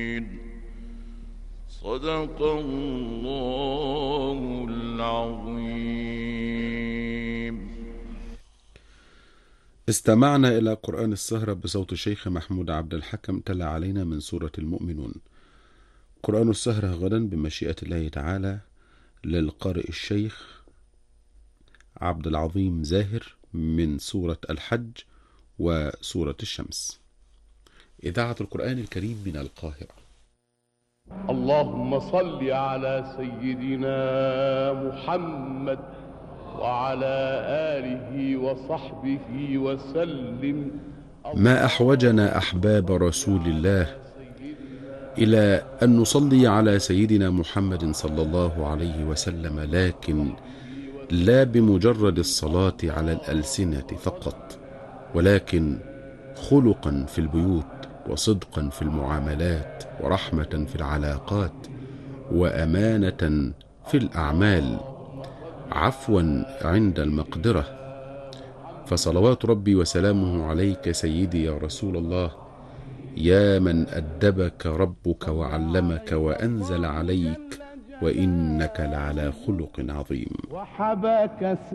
صدق الله العظيم. استمعنا إلى قرآن السهرة بصوت الشيخ محمود عبد الحكم تلا علينا من سورة المؤمنون. قرآن السهرة غدا بمشيئة الله تعالى للقارئ الشيخ عبد العظيم زاهر من سورة الحج وسورة الشمس. إذاعة القرآن الكريم من القاهرة. اللهم صل على سيدنا محمد وعلى آله وصحبه وسلم. ما أحوجنا أحباب رسول الله إلى أن نصلي على سيدنا محمد صلى الله عليه وسلم، لكن لا بمجرد الصلاة على الألسنة فقط، ولكن خلقا في البيوت، وصدقا في المعاملات، ورحمة في العلاقات، وأمانة في الأعمال، عفوا عند المقدرة. فصلوات ربي وسلامه عليك سيدي يا رسول الله، يا من أدبك ربك وعلمك وأنزل عليك، وإنك لعلى خلق عظيم.